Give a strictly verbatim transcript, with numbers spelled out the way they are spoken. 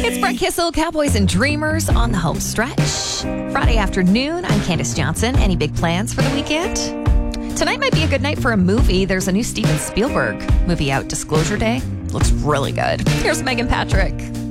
It's Brett Kissel, Cowboys and Dreamers on the home stretch. Friday afternoon, I'm Candace Johnson. Any big plans for the weekend? Tonight might be a good night for a movie. There's a new Steven Spielberg movie out, Disclosure Day. Looks really good. Here's Megan Patrick.